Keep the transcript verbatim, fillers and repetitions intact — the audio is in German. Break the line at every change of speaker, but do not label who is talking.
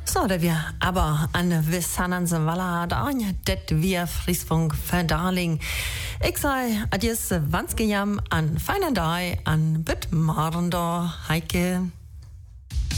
Så det wir aber an Wissananse Walla da det wir Friesfunk Verdarling. Ich sei adjes Wanskejam an feinen Dai an Bit Marendor Heike.